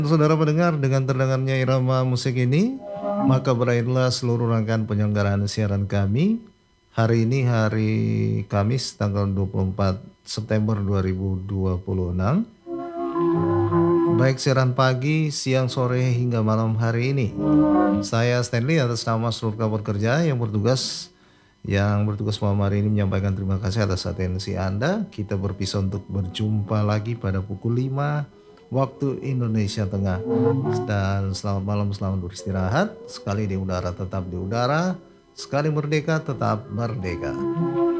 Saudara pendengar, dengan terdengarnya irama musik ini, maka berakhirlah seluruh rangkaian penyelenggaraan siaran kami. Hari ini hari Kamis tanggal 24 September 2026. Baik siaran pagi, siang, sore, hingga malam hari ini. Saya Stanley atas nama seluruh kabar kerja yang bertugas malam hari ini menyampaikan terima kasih atas atensi Anda. Kita berpisah untuk berjumpa lagi pada pukul 5 waktu Indonesia Tengah. Dan selamat malam, selamat beristirahat. Sekali di udara tetap di udara, sekali merdeka tetap merdeka.